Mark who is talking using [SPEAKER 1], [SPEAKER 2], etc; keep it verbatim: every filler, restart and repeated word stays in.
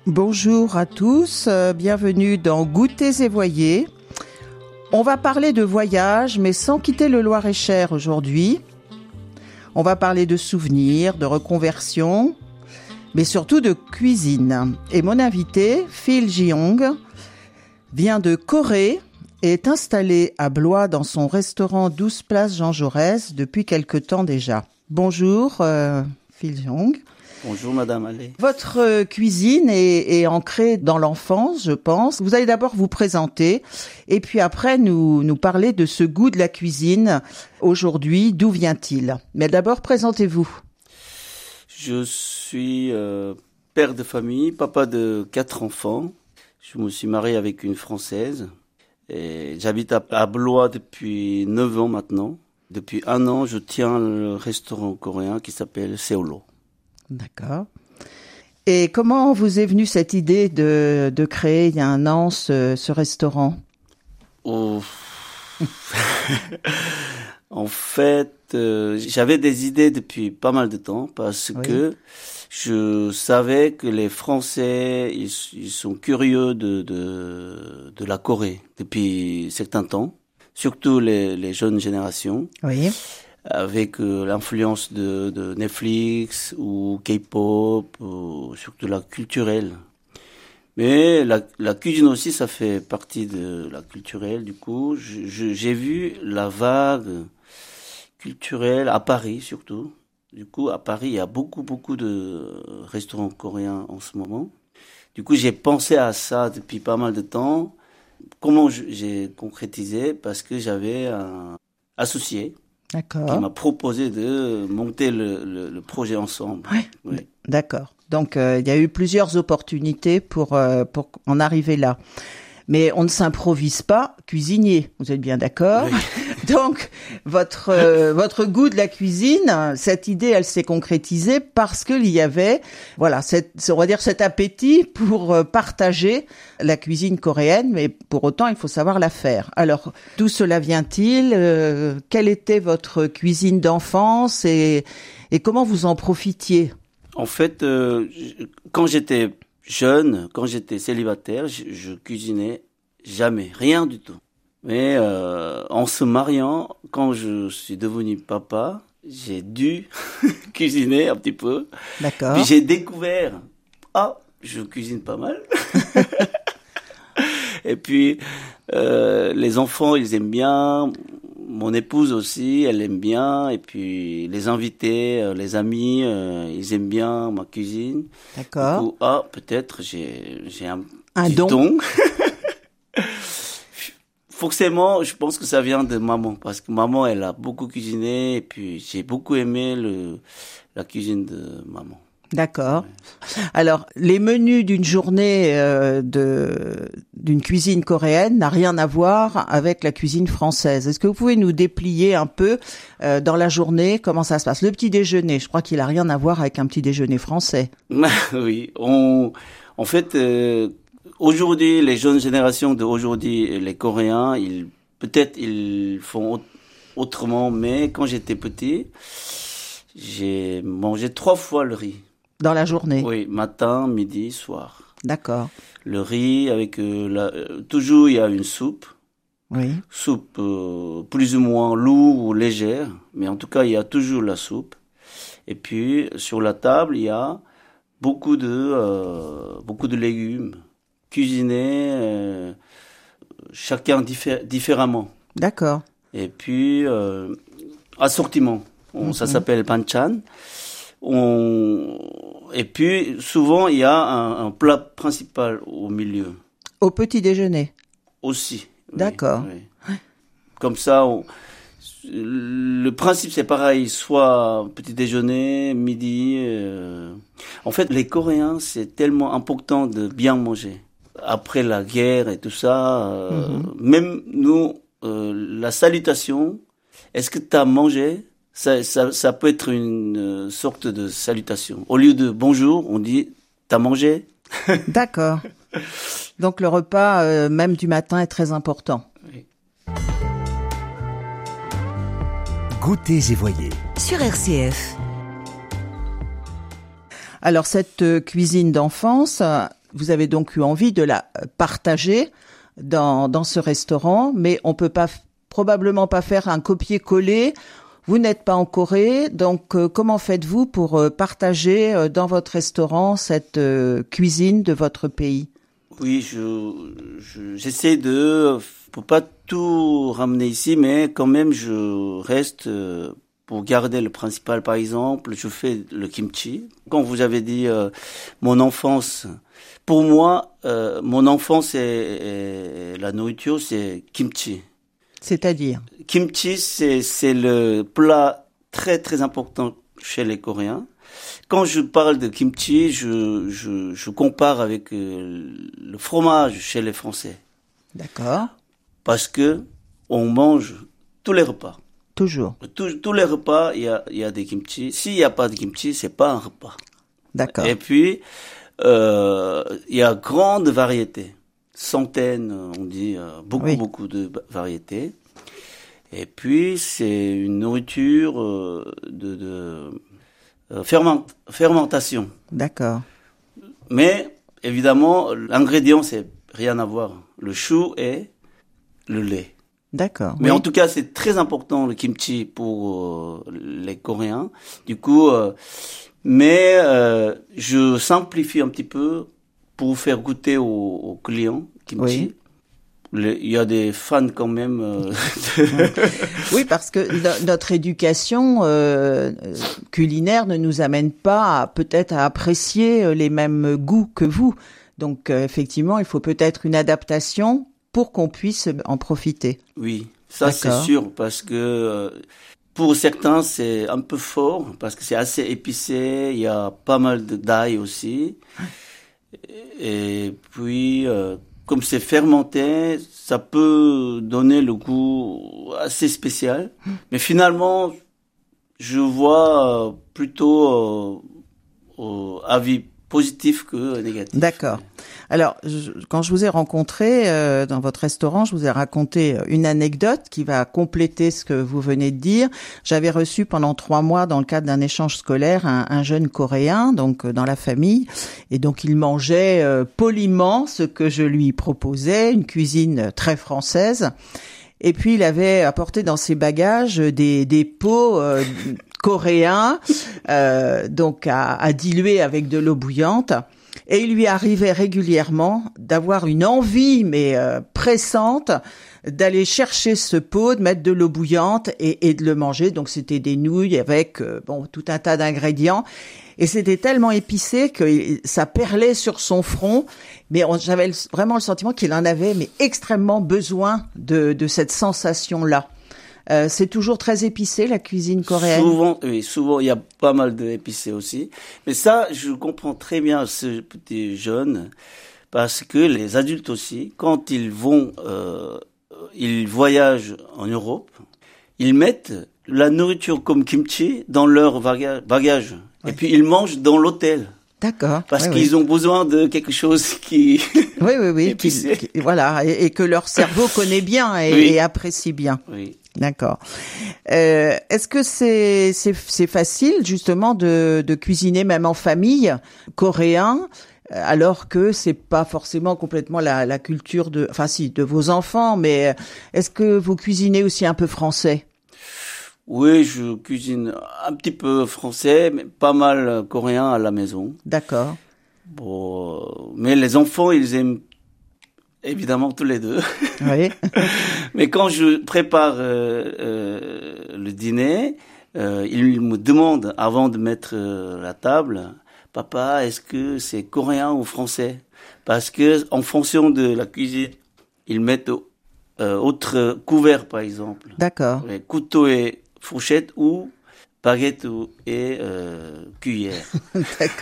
[SPEAKER 1] Bonjour à tous, euh, bienvenue dans Goûtez et Voyez. On va parler de voyage, mais sans quitter le Loir-et-Cher aujourd'hui. On va parler de souvenirs, de reconversion, mais surtout de cuisine. Et mon invité, Phil Jeong, vient de Corée et est installé à Blois dans son restaurant douze place Jean Jaurès depuis quelque temps déjà. Bonjour, euh, Phil Jeong.
[SPEAKER 2] Bonjour Madame Allais.
[SPEAKER 1] Votre cuisine est, est ancrée dans l'enfance, je pense. Vous allez d'abord vous présenter et puis après nous, nous parler de ce goût de la cuisine aujourd'hui. D'où vient-il ? Mais d'abord, présentez-vous.
[SPEAKER 2] Je suis euh, père de famille, papa de quatre enfants. Je me suis marié avec une Française et j'habite à, à Blois depuis neuf ans maintenant. Depuis un an, je tiens le restaurant coréen qui s'appelle Seolo.
[SPEAKER 1] D'accord. Et comment vous est venue cette idée de, de créer il y a un an ce, ce restaurant ?
[SPEAKER 2] Oh. En fait, euh, j'avais des idées depuis pas mal de temps parce oui. que je savais que les Français, ils, ils sont curieux de, de, de la Corée depuis certains temps, surtout les, les jeunes générations.
[SPEAKER 1] Oui.
[SPEAKER 2] Avec euh, l'influence de, de Netflix ou K-pop, ou surtout la culturelle. Mais la, la cuisine aussi, ça fait partie de la culturelle. Du coup, je, je, j'ai vu la vague culturelle à Paris surtout. Du coup, à Paris, il y a beaucoup, beaucoup de restaurants coréens en ce moment. Du coup, j'ai pensé à ça depuis pas mal de temps. Comment je, j'ai concrétisé ? Parce que j'avais un associé.
[SPEAKER 1] D'accord.
[SPEAKER 2] Qui m'a proposé de monter le, le, le projet ensemble.
[SPEAKER 1] Ouais. Oui. D'accord. Donc, euh, il y a eu plusieurs opportunités pour, euh, pour en arriver là. Mais on ne s'improvise pas cuisinier. Vous êtes bien d'accord ? Oui. Donc, votre euh, votre goût de la cuisine, cette idée, elle s'est concrétisée parce qu'il y avait, voilà, cette, on va dire cet appétit pour partager la cuisine coréenne, mais pour autant, il faut savoir la faire. Alors, d'où cela vient-il ? euh, Quelle était votre cuisine d'enfance et, et comment vous en profitiez ?
[SPEAKER 2] En fait, euh, quand j'étais jeune, quand j'étais célibataire, je, je cuisinais jamais, rien du tout. Mais euh, en se mariant, quand je suis devenu papa, j'ai dû cuisiner un petit peu.
[SPEAKER 1] D'accord.
[SPEAKER 2] Puis j'ai découvert, ah, je cuisine pas mal. Et puis euh, les enfants, ils aiment bien. Mon épouse aussi, elle aime bien. Et puis les invités, les amis, euh, ils aiment bien ma cuisine.
[SPEAKER 1] D'accord.
[SPEAKER 2] Du coup, ah, peut-être j'ai j'ai un,
[SPEAKER 1] un
[SPEAKER 2] petit
[SPEAKER 1] don.
[SPEAKER 2] don. Forcément, je pense que ça vient de maman, parce que maman, elle a beaucoup cuisiné, et puis j'ai beaucoup aimé le, la cuisine de maman.
[SPEAKER 1] D'accord. Ouais. Alors, les menus d'une journée euh, de d'une cuisine coréenne n'a rien à voir avec la cuisine française. Est-ce que vous pouvez nous déplier un peu euh, dans la journée comment ça se passe ? Le petit déjeuner, je crois qu'il a rien à voir avec un petit déjeuner français.
[SPEAKER 2] Oui, on, en fait. Euh, Aujourd'hui, les jeunes générations d'aujourd'hui, les Coréens, ils, peut-être ils font autrement, mais quand j'étais petit, j'ai mangé trois fois le riz.
[SPEAKER 1] Dans la journée ?
[SPEAKER 2] Oui, matin, midi, soir.
[SPEAKER 1] D'accord.
[SPEAKER 2] Le riz avec, euh, la, euh, toujours il y a une soupe.
[SPEAKER 1] Oui.
[SPEAKER 2] Soupe euh, plus ou moins lourde ou légère, mais en tout cas, il y a toujours la soupe. Et puis, sur la table, il y a beaucoup de, euh, beaucoup de légumes. Cuisiner euh, chacun diffé- différemment.
[SPEAKER 1] D'accord.
[SPEAKER 2] Et puis euh, assortiment, on, mm-hmm. ça s'appelle banchan. On et puis souvent il y a un, un plat principal au milieu.
[SPEAKER 1] Au petit déjeuner.
[SPEAKER 2] Aussi.
[SPEAKER 1] D'accord.
[SPEAKER 2] Oui, oui. Comme ça, on, le principe c'est pareil, soit petit déjeuner, midi. Euh... En fait, les Coréens c'est tellement important de bien manger. Après la guerre et tout ça, euh, mm-hmm. même nous, euh, la salutation, est-ce que tu as mangé ? ça, ça, ça peut être une sorte de salutation. Au lieu de bonjour, on dit t'as mangé ?
[SPEAKER 1] D'accord. Donc le repas, euh, même du matin, est très important.
[SPEAKER 2] Oui.
[SPEAKER 3] Goûtez et voyez.
[SPEAKER 4] Sur R C F.
[SPEAKER 1] Alors cette cuisine d'enfance, Vous avez donc eu envie de la partager dans, dans ce restaurant, mais on peut pas, probablement pas faire un copier-coller. Vous n'êtes pas en Corée, donc euh, comment faites-vous pour euh, partager euh, dans votre restaurant cette euh, cuisine de votre pays?
[SPEAKER 2] Oui, je, je j'essaie de, pour pas tout ramener ici, mais quand même je reste euh, pour garder le principal. Par exemple, je fais le kimchi. Quand vous avez dit euh, mon enfance, pour moi, euh, mon enfance et, et la nourriture, c'est kimchi.
[SPEAKER 1] C'est-à-dire?
[SPEAKER 2] Kimchi, c'est c'est le plat très très important chez les Coréens. Quand je parle de kimchi, je je je compare avec euh, le fromage chez les Français.
[SPEAKER 1] D'accord.
[SPEAKER 2] Parce que on mange tous les repas.
[SPEAKER 1] Toujours.
[SPEAKER 2] Tous tous les repas, il y a il y a des kimchi. S'il y a pas de kimchi, c'est pas un repas.
[SPEAKER 1] D'accord.
[SPEAKER 2] Et puis euh, il y a grande variété. Centaines, on dit euh, beaucoup
[SPEAKER 1] Oui.
[SPEAKER 2] beaucoup de variétés. Et puis c'est une nourriture euh, de, de euh, ferment, fermentation.
[SPEAKER 1] D'accord.
[SPEAKER 2] Mais évidemment, l'ingrédient c'est rien à voir. Le chou et le lait.
[SPEAKER 1] D'accord.
[SPEAKER 2] Mais
[SPEAKER 1] oui.
[SPEAKER 2] en tout cas, c'est très important le kimchi pour euh, les Coréens. Du coup, euh, mais euh, je simplifie un petit peu pour faire goûter aux, aux clients kimchi.
[SPEAKER 1] Oui.
[SPEAKER 2] Le, il y a des fans quand même. Euh,
[SPEAKER 1] Oui, parce que no- notre éducation euh, culinaire ne nous amène pas à, peut-être à apprécier les mêmes goûts que vous. Donc euh, effectivement, il faut peut-être une adaptation pour qu'on puisse en profiter.
[SPEAKER 2] oui, ça c'est
[SPEAKER 1] D'accord.
[SPEAKER 2] sûr parce que euh, pour certains c'est un peu fort parce que c'est assez épicé. Il y a pas mal de d'ail aussi. Et puis euh, comme c'est fermenté, ça peut donner le goût assez spécial. Mais finalement, je vois euh, plutôt euh, euh, avis positif que négatif.
[SPEAKER 1] D'accord. Alors, je- quand je vous ai rencontré euh, dans votre restaurant, je vous ai raconté une anecdote qui va compléter ce que vous venez de dire. J'avais reçu pendant trois mois, dans le cadre d'un échange scolaire, un, un jeune Coréen, donc euh, dans la famille, et donc il mangeait euh, poliment ce que je lui proposais, une cuisine très française. Et puis il avait apporté dans ses bagages des, des pots euh, coréens, euh, donc à, à diluer avec de l'eau bouillante. Et il lui arrivait régulièrement d'avoir une envie, mais euh, pressante, d'aller chercher ce pot, de mettre de l'eau bouillante et, et de le manger. Donc c'était des nouilles avec euh, bon tout un tas d'ingrédients. Et c'était tellement épicé que ça perlait sur son front. Mais on, j'avais le- vraiment le sentiment qu'il en avait mais extrêmement besoin de, de cette sensation-là. Euh, c'est toujours très épicé, la cuisine coréenne.
[SPEAKER 2] Souvent, oui, souvent, il y a pas mal d'épicés aussi. Mais ça, je comprends très bien ce petit jeune, parce que les adultes aussi, quand ils vont, euh, ils voyagent en Europe, ils mettent la nourriture comme kimchi dans leur baga- bagage.
[SPEAKER 1] Oui.
[SPEAKER 2] Et puis, ils mangent dans l'hôtel.
[SPEAKER 1] D'accord.
[SPEAKER 2] Parce
[SPEAKER 1] Oui,
[SPEAKER 2] qu'ils
[SPEAKER 1] oui.
[SPEAKER 2] ont besoin de quelque chose qui...
[SPEAKER 1] Oui, oui, oui.
[SPEAKER 2] épicé.
[SPEAKER 1] qu'il- qu'il- voilà, et, et que leur cerveau connaît bien et,
[SPEAKER 2] Oui.
[SPEAKER 1] et apprécie bien.
[SPEAKER 2] Oui.
[SPEAKER 1] D'accord. Euh, est-ce que c'est c'est c'est facile justement de de cuisiner même en famille coréen euh, alors que c'est pas forcément complètement la la culture de enfin si de vos enfants, mais euh, est-ce que vous cuisinez aussi un peu français?
[SPEAKER 2] Oui, je cuisine un petit peu français, mais pas mal coréen à la maison.
[SPEAKER 1] D'accord.
[SPEAKER 2] Bon, euh, mais les enfants, ils aiment évidemment tous les deux.
[SPEAKER 1] Oui.
[SPEAKER 2] Mais quand je prépare euh, euh, le dîner, euh, ils me demandent avant de mettre euh, la table, papa, est-ce que c'est coréen ou français? Parce que en fonction de la cuisine, ils mettent euh, autre couvert, par exemple,
[SPEAKER 1] D'accord.
[SPEAKER 2] les couteaux et fourchettes ou baguette ou- et euh, cuillère.
[SPEAKER 1] D'accord.